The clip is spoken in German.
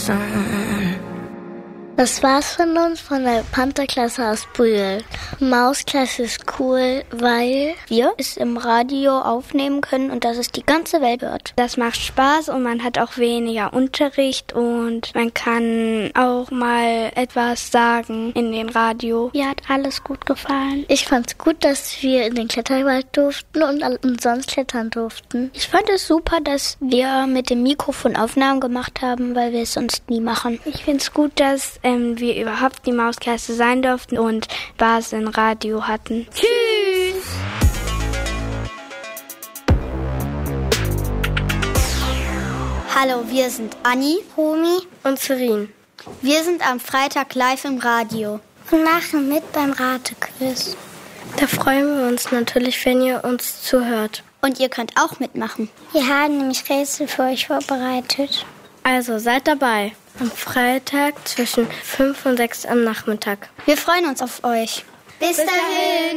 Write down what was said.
sun. Das war's von uns, von der Pantherklasse aus Brühl. Mausklasse ist cool, weil wir es im Radio aufnehmen können und dass es die ganze Welt hört. Das macht Spaß und man hat auch weniger Unterricht und man kann auch mal etwas sagen in den Radio. Mir hat alles gut gefallen. Ich fand's gut, dass wir in den Kletterwald durften und umsonst klettern durften. Ich fand es super, dass wir mit dem Mikrofon Aufnahmen gemacht haben, weil wir es sonst nie machen. Ich find's gut, dass wir überhaupt die Mausklasse sein durften und Spaß im Radio hatten. Tschüss! Hallo, wir sind Anni, Romy und Serin. Wir sind am Freitag live im Radio und machen mit beim Ratequiz. Da freuen wir uns natürlich, wenn ihr uns zuhört. Und ihr könnt auch mitmachen. Wir haben nämlich Rätsel für euch vorbereitet. Also seid dabei. Am Freitag zwischen 5 und 6 am Nachmittag. Wir freuen uns auf euch. Bis dahin!